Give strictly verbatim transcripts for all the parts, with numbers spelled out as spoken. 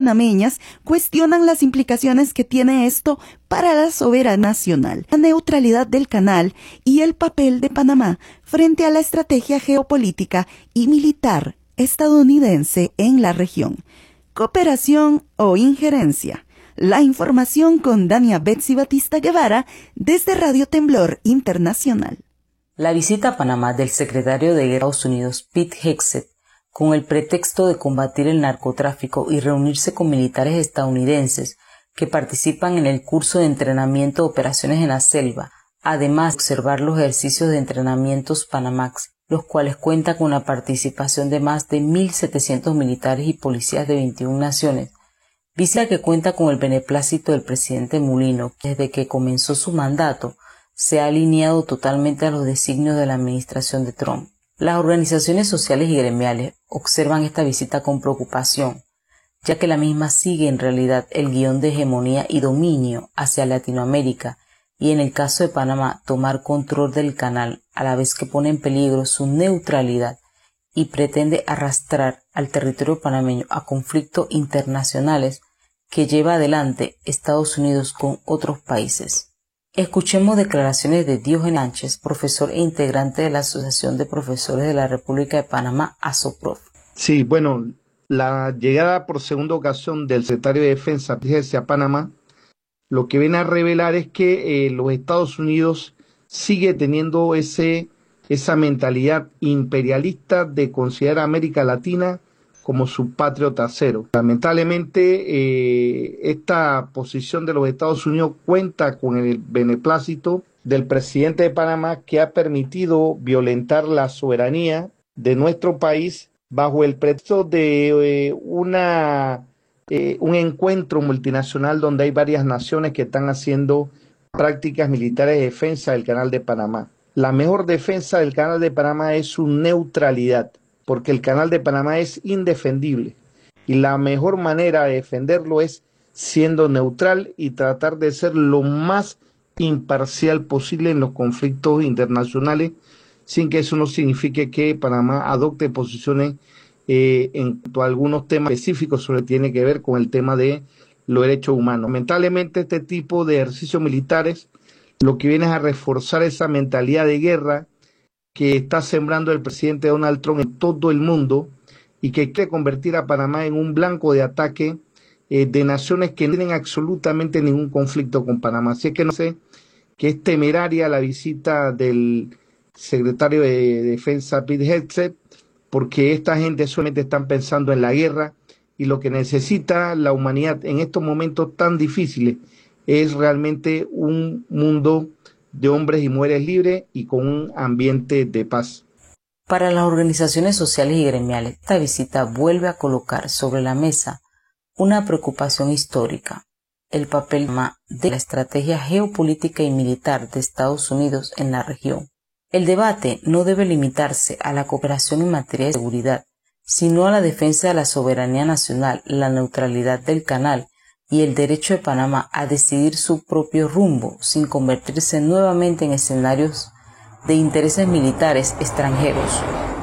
panameñas cuestionan las implicaciones que tiene esto para la soberanía nacional, la neutralidad del canal y el papel de Panamá frente a la estrategia geopolítica y militar estadounidense en la región. Cooperación o injerencia. La información con Dania Betsy Batista Guevara desde Radio Temblor Internacional. La visita a Panamá del secretario de Guerra de Estados Unidos, Pete Hegseth, con el pretexto de combatir el narcotráfico y reunirse con militares estadounidenses que participan en el curso de entrenamiento de operaciones en la selva, además de observar los ejercicios de entrenamientos Panamax, los cuales cuentan con la participación de más de mil setecientos militares y policías de veintiuna naciones, visita que cuenta con el beneplácito del presidente Mulino, que desde que comenzó su mandato se ha alineado totalmente a los designios de la administración de Trump. Las organizaciones sociales y gremiales observan esta visita con preocupación, ya que la misma sigue en realidad el guión de hegemonía y dominio hacia Latinoamérica y, en el caso de Panamá, tomar control del canal, a la vez que pone en peligro su neutralidad y pretende arrastrar al territorio panameño a conflictos internacionales que lleva adelante Estados Unidos con otros países. Escuchemos declaraciones de Diógenes Sánchez, profesor e integrante de la Asociación de Profesores de la República de Panamá, ASOPROF. Sí, bueno, la llegada por segunda ocasión del secretario de Defensa a Panamá, lo que viene a revelar es que eh, los Estados Unidos sigue teniendo ese, esa mentalidad imperialista de considerar a América Latina como su patrio trasero. Lamentablemente, eh, esta posición de los Estados Unidos cuenta con el beneplácito del presidente de Panamá, que ha permitido violentar la soberanía de nuestro país bajo el pretexto de eh, una, eh, un encuentro multinacional donde hay varias naciones que están haciendo prácticas militares de defensa del Canal de Panamá. La mejor defensa del Canal de Panamá es su neutralidad, porque el Canal de Panamá es indefendible y la mejor manera de defenderlo es siendo neutral y tratar de ser lo más imparcial posible en los conflictos internacionales, sin que eso no signifique que Panamá adopte posiciones eh, en cuanto a algunos temas específicos sobre lo que tiene que ver con el tema de los derechos humanos. Lamentablemente, este tipo de ejercicios militares lo que viene es a reforzar esa mentalidad de guerra que está sembrando el presidente Donald Trump en todo el mundo y que quiere convertir a Panamá en un blanco de ataque eh, de naciones que no tienen absolutamente ningún conflicto con Panamá. Así que no sé, que es temeraria la visita del secretario de Defensa Pete Hegseth, porque esta gente solamente están pensando en la guerra y lo que necesita la humanidad en estos momentos tan difíciles es realmente un mundo de hombres y mujeres libres y con un ambiente de paz. Para las organizaciones sociales y gremiales, esta visita vuelve a colocar sobre la mesa una preocupación histórica, el papel de la estrategia geopolítica y militar de Estados Unidos en la región. El debate no debe limitarse a la cooperación en materia de seguridad, sino a la defensa de la soberanía nacional, la neutralidad del canal y el derecho de Panamá a decidir su propio rumbo sin convertirse nuevamente en escenarios de intereses militares extranjeros.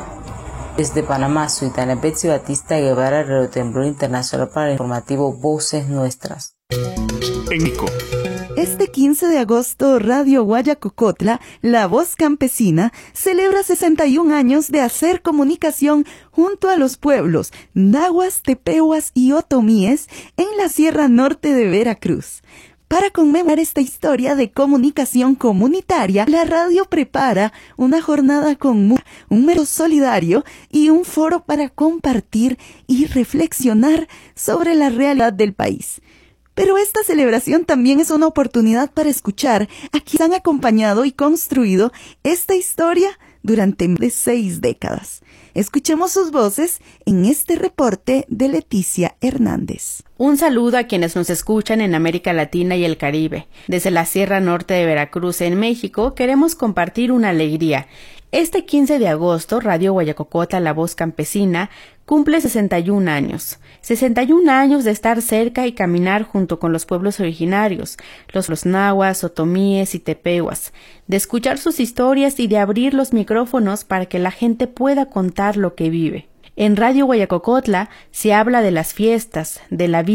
Desde Panamá, soy Dania Betsy Batista Guevara, Radio Temblor Internacional para el informativo Voces Nuestras. México. Este quince de agosto, Radio Guayacocotla, La Voz Campesina, celebra sesenta y un años de hacer comunicación junto a los pueblos nahuas, tepehuas y otomíes en la Sierra Norte de Veracruz. Para conmemorar esta historia de comunicación comunitaria, la radio prepara una jornada con un mero solidario y un foro para compartir y reflexionar sobre la realidad del país. Pero esta celebración también es una oportunidad para escuchar a quienes han acompañado y construido esta historia durante más de seis décadas. Escuchemos sus voces en este reporte de Leticia Hernández. Un saludo a quienes nos escuchan en América Latina y el Caribe. Desde la Sierra Norte de Veracruz, en México, queremos compartir una alegría. Este quince de agosto, Radio Guayacocotla, La Voz Campesina, cumple sesenta y un años. sesenta y un años de estar cerca y caminar junto con los pueblos originarios, los, los nahuas, otomíes y tepehuas, de escuchar sus historias y de abrir los micrófonos para que la gente pueda contar lo que vive. En Radio Guayacocotla se habla de las fiestas, de la vida,